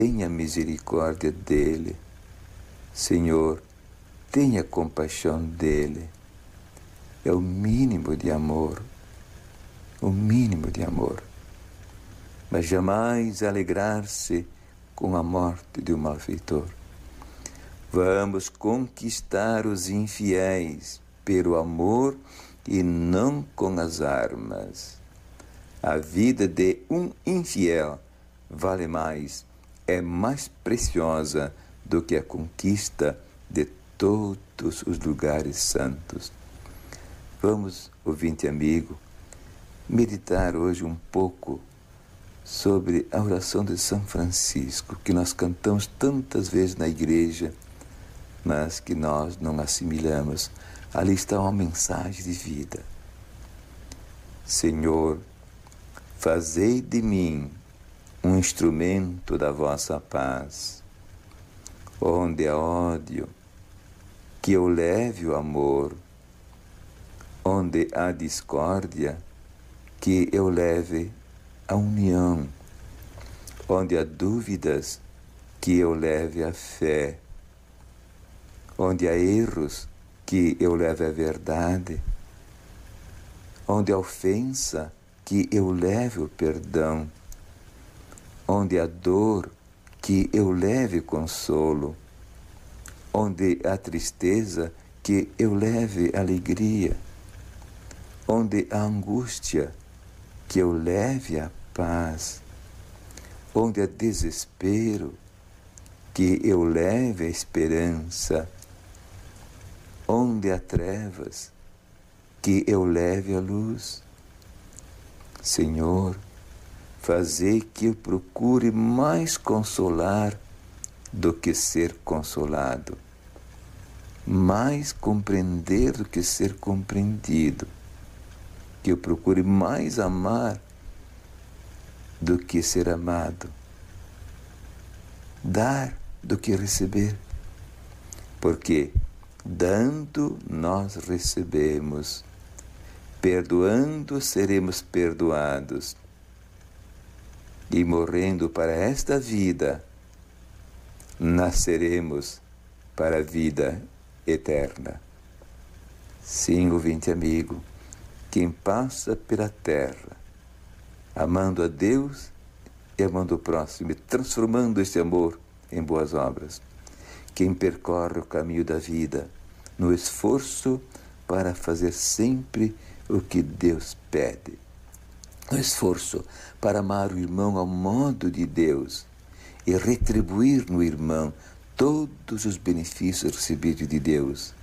tenha misericórdia dele. Senhor, tenha compaixão dele. É o mínimo de amor, o mínimo de amor. Mas jamais alegrar-se com a morte de um malfeitor. Vamos conquistar os infiéis pelo amor e não com as armas. A vida de um infiel vale mais, é mais preciosa do que a conquista de todos os lugares santos. Vamos, ouvinte amigo, meditar hoje um pouco sobre a oração de São Francisco, que nós cantamos tantas vezes na igreja, mas que nós não assimilamos. Ali está uma mensagem de vida. Senhor, fazei de mim um instrumento da vossa paz. Onde há ódio, que eu leve o amor. Onde há discórdia, que eu leve a união. Onde há dúvidas, que eu leve a fé. Onde há erros, que eu leve a verdade. Onde há ofensa, que eu leve o perdão. Onde há dor, que eu leve consolo. Onde há tristeza, que eu leve alegria. Onde há angústia, que eu leve a paz. Onde há desespero, que eu leve a esperança. Onde há trevas, que eu leve a luz. Senhor, fazei que eu procure mais consolar do que ser consolado, mais compreender do que ser compreendido, que eu procure mais amar do que ser amado, dar do que receber, porque dando nós recebemos, perdoando seremos perdoados, e morrendo para esta vida, nasceremos para a vida eterna. Sim, ouvinte amigo, quem passa pela terra, amando a Deus e amando o próximo, e transformando esse amor em boas obras. Quem percorre o caminho da vida, no esforço para fazer sempre o que Deus pede. No esforço para amar o irmão ao modo de Deus e retribuir no irmão todos os benefícios recebidos de Deus.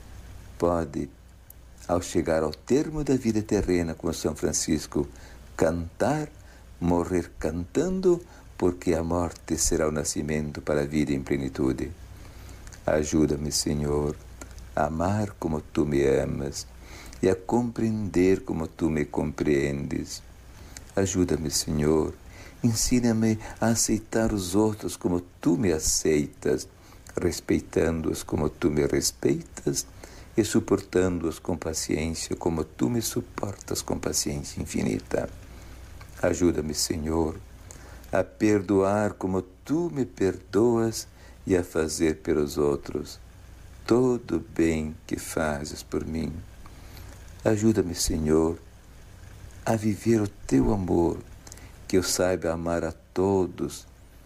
Pode, ao chegar ao termo da vida terrena com São Francisco, cantar, morrer cantando, porque a morte será o nascimento para a vida em plenitude. Ajuda-me, Senhor, a amar como Tu me amas e a compreender como Tu me compreendes. Ajuda-me, Senhor, ensina-me a aceitar os outros como Tu me aceitas, respeitando-os como Tu me respeitas e suportando-os com paciência como Tu me suportas com paciência infinita. Ajuda-me, Senhor, a perdoar como Tu me perdoas e a fazer pelos outros todo o bem que fazes por mim. Ajuda-me, Senhor, a viver o Teu amor, que eu saiba amar a todos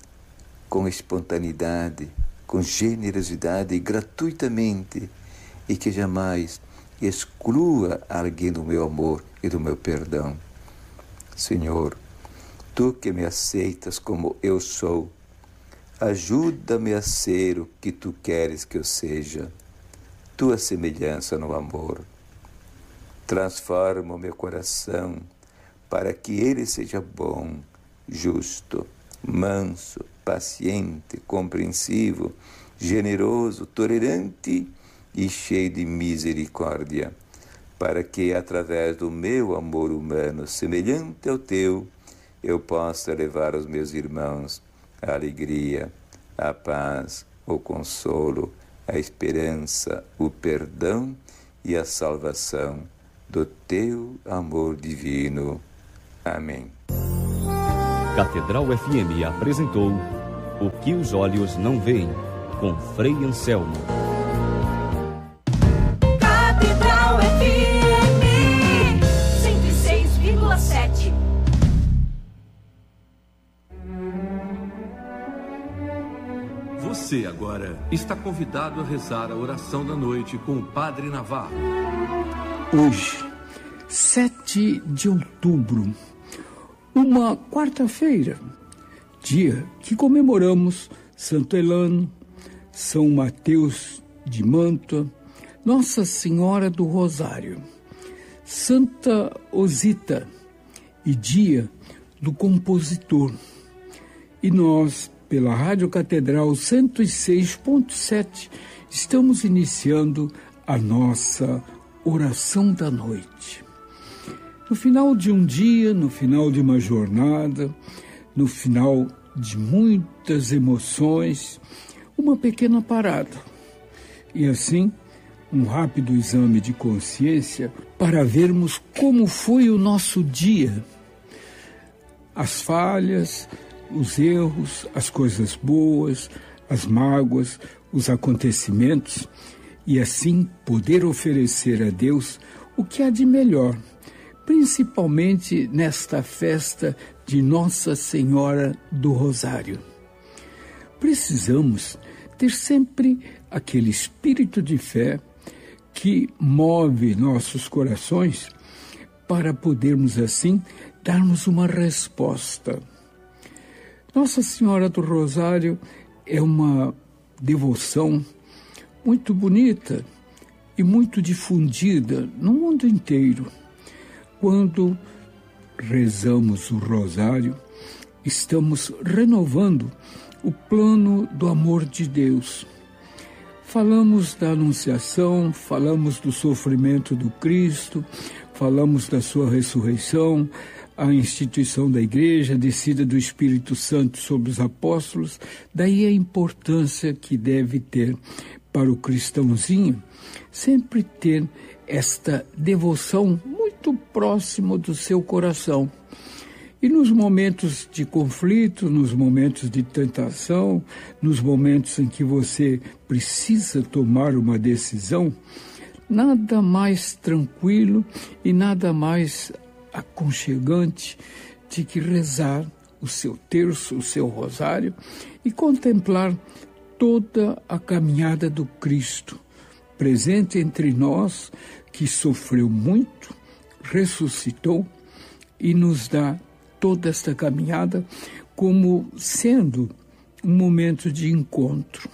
com espontaneidade, com generosidade e gratuitamente, e que jamais exclua alguém do meu amor e do meu perdão. Senhor, Tu que me aceitas como eu sou, ajuda-me a ser o que Tu queres que eu seja, Tua semelhança no amor. Transforma o meu coração para que ele seja bom, justo, manso, paciente, compreensivo, generoso, tolerante e cheio de misericórdia, para que, através do meu amor humano semelhante ao Teu, eu possa levar aos meus irmãos a alegria, a paz, o consolo, a esperança, o perdão e a salvação do Teu amor divino. Amém. Catedral FM apresentou O que os olhos não veem, com Frei Anselmo. Catedral FM 106,7. Você agora está convidado a rezar a oração da noite com o Padre Navarro. Hoje, 7 de outubro, uma quarta-feira, dia que comemoramos Santo Elano, São Mateus de Mantua, Nossa Senhora do Rosário, Santa Osita e dia do compositor. E nós, pela Rádio Catedral 106.7, estamos iniciando a nossa oração da noite. No final de um dia, no final de uma jornada, no final de muitas emoções, uma pequena parada. E assim, um rápido exame de consciência para vermos como foi o nosso dia. As falhas, os erros, as coisas boas, as mágoas, os acontecimentos, e assim poder oferecer a Deus o que há de melhor, principalmente nesta festa de Nossa Senhora do Rosário. Precisamos ter sempre aquele espírito de fé que move nossos corações para podermos assim darmos uma resposta. Nossa Senhora do Rosário é uma devoção muito bonita e muito difundida no mundo inteiro. Quando rezamos o Rosário, estamos renovando o plano do amor de Deus. Falamos da Anunciação, falamos do sofrimento do Cristo, falamos da sua ressurreição, a instituição da Igreja, a descida do Espírito Santo sobre os apóstolos, daí a importância que deve ter para o cristãozinho sempre ter esta devoção muito próximo do seu coração. E nos momentos de conflito, nos momentos de tentação, nos momentos em que você precisa tomar uma decisão, nada mais tranquilo e nada mais aconchegante de que rezar o seu terço, o seu rosário e contemplar toda a caminhada do Cristo, presente entre nós, que sofreu muito, ressuscitou e nos dá toda esta caminhada como sendo um momento de encontro.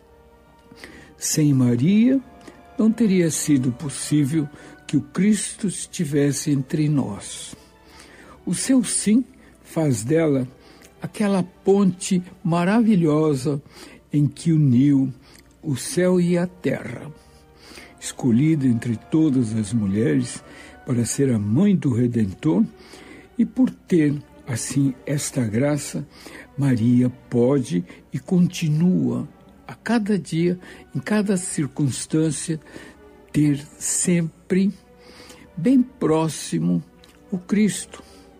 Sem Maria, não teria sido possível que o Cristo estivesse entre nós. O seu sim faz dela aquela ponte maravilhosa em que uniu o céu e a terra. Escolhida entre todas as mulheres para ser a mãe do Redentor, e por ter, assim, esta graça, Maria pode e continua, a cada dia, em cada circunstância, ter sempre bem próximo o Cristo.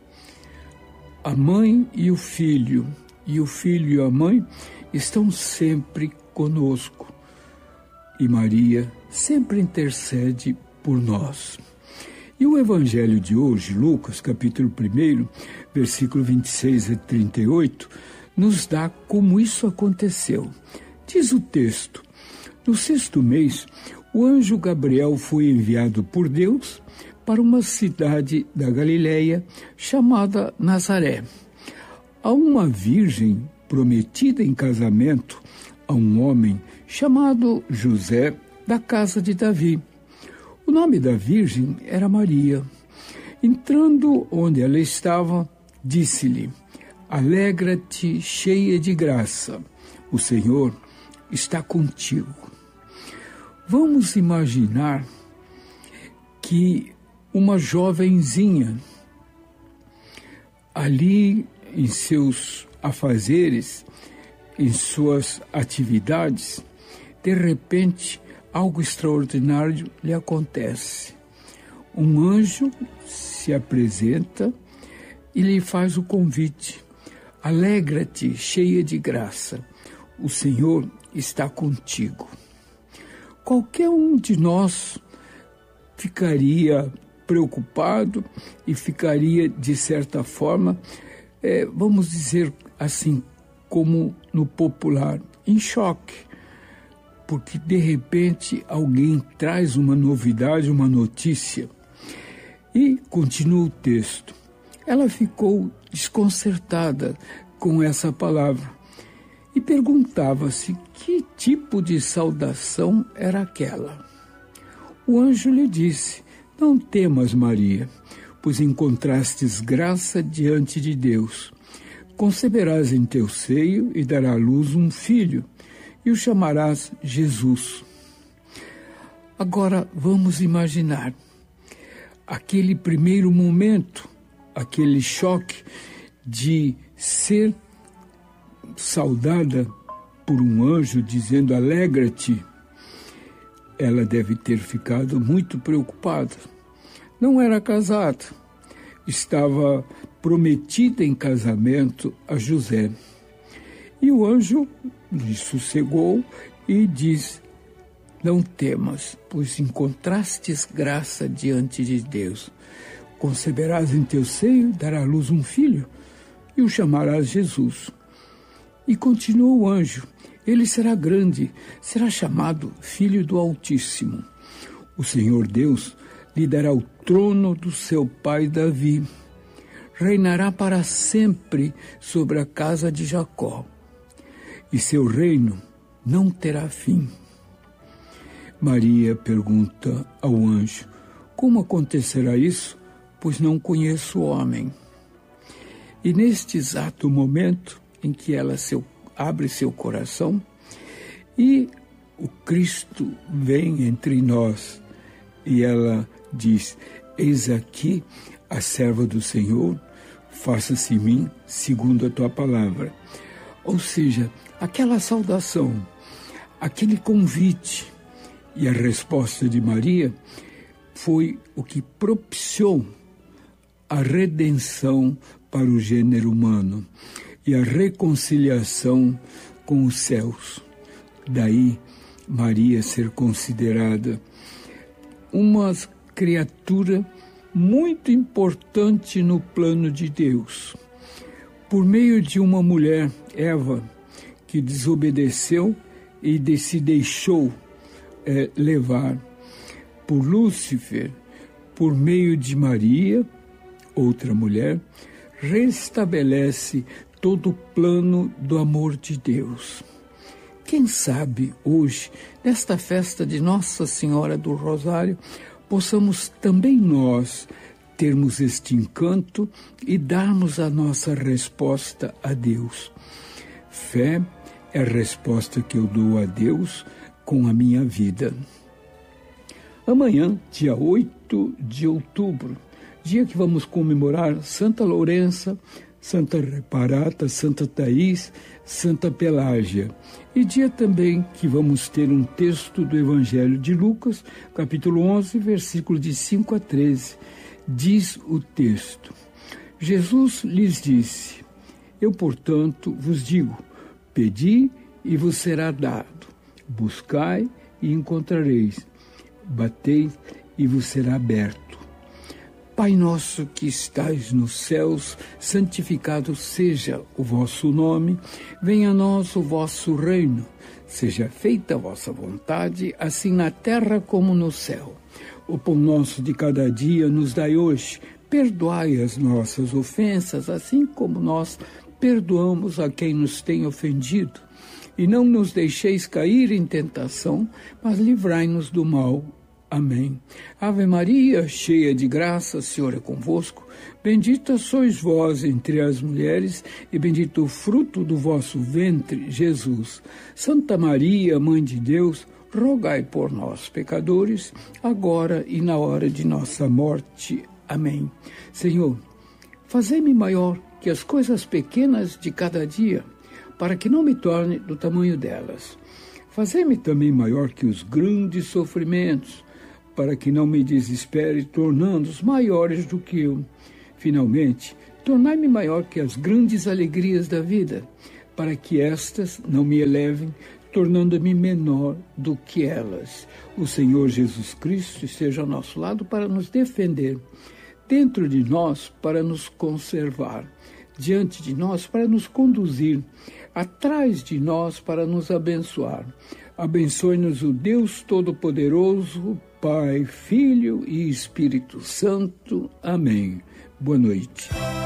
A mãe e o filho e a mãe estão sempre conosco. E Maria sempre intercede por nós. E o Evangelho de hoje, Lucas, capítulo 1, versículo 26 a 38, nos dá como isso aconteceu. Diz o texto: no 6º mês, o anjo Gabriel foi enviado por Deus para uma cidade da Galileia chamada Nazaré, a uma virgem prometida em casamento a um homem chamado José, da casa de Davi. O nome da virgem era Maria. Entrando onde ela estava, disse-lhe: alegra-te, cheia de graça, o Senhor está contigo. Vamos imaginar que uma jovenzinha, ali em seus afazeres, em suas atividades, de repente algo extraordinário lhe acontece. Um anjo se apresenta e lhe faz o convite: Alegra-te, cheia de graça, o Senhor está contigo. Qualquer um de nós ficaria preocupado e ficaria, de certa forma, vamos dizer assim, como no popular, em choque, porque de repente alguém traz uma novidade, uma notícia. E continua o texto. Ela ficou desconcertada com essa palavra e perguntava-se que tipo de saudação era aquela. O anjo lhe disse: não temas, Maria, pois encontrastes graça diante de Deus. Conceberás em teu seio e dará à luz um filho, e o chamarás Jesus. Agora vamos imaginar aquele primeiro momento, aquele choque de ser saudada por um anjo dizendo alegra-te. Ela deve ter ficado muito preocupada. Não era casada, estava prometida em casamento a José. E o anjo lhe sossegou e diz: não temas, pois encontrastes graça diante de Deus. Conceberás em teu seio, dará à luz um filho, e o chamarás Jesus. E continuou o anjo: ele será grande, será chamado Filho do Altíssimo. O Senhor Deus lhe dará o trono do seu pai Davi. Reinará para sempre sobre a casa de Jacó, e seu reino não terá fim. Maria pergunta ao anjo: como acontecerá isso? Pois não conheço o homem. E neste exato momento em que ela abre seu coração e o Cristo vem entre nós, e ela diz: eis aqui a serva do Senhor, faça-se em mim segundo a tua palavra. Ou seja, aquela saudação, aquele convite, e a resposta de Maria foi o que propiciou a redenção para o gênero humano e a reconciliação com os céus. Daí, Maria ser considerada uma criatura muito importante no plano de Deus. Por meio de uma mulher, Eva, que desobedeceu e se deixou levar por Lúcifer, por meio de Maria, outra mulher, restabelece todo o plano do amor de Deus. Quem sabe hoje, nesta festa de Nossa Senhora do Rosário, possamos também nós termos este encanto e darmos a nossa resposta a Deus. Fé é a resposta que eu dou a Deus com a minha vida. Amanhã, dia 8 de outubro, dia que vamos comemorar Santa Lourença, Santa Reparata, Santa Thaís, Santa Pelágia. E dia também que vamos ter um texto do Evangelho de Lucas, capítulo 11, versículo de 5 a 13. Diz o texto: Jesus lhes disse: eu, portanto, vos digo, pedi e vos será dado, buscai e encontrareis, batei e vos será aberto. Pai nosso que estais nos céus, santificado seja o vosso nome, venha a nós o vosso reino, seja feita a vossa vontade, assim na terra como no céu. O pão nosso de cada dia nos dai hoje, perdoai as nossas ofensas, assim como nós perdoamos a quem nos tem ofendido. E não nos deixeis cair em tentação, mas livrai-nos do mal. Amém. Ave Maria, cheia de graça, o Senhor é convosco. Bendita sois vós entre as mulheres, e bendito o fruto do vosso ventre, Jesus. Santa Maria, Mãe de Deus, rogai por nós, pecadores, agora e na hora de nossa morte. Amém. Senhor, fazei-me maior que as coisas pequenas de cada dia, para que não me torne do tamanho delas. Fazei-me também maior que os grandes sofrimentos, para que não me desespere, tornando-os maiores do que eu. Finalmente, Tornai-me maior que as grandes alegrias da vida, para que estas não me elevem, tornando-me menor do que elas. O Senhor Jesus Cristo esteja ao nosso lado para nos defender, dentro de nós para nos conservar, diante de nós para nos conduzir, atrás de nós para nos abençoar. Abençoe-nos o Deus Todo-Poderoso, Pai, Filho e Espírito Santo. Amém. Boa noite.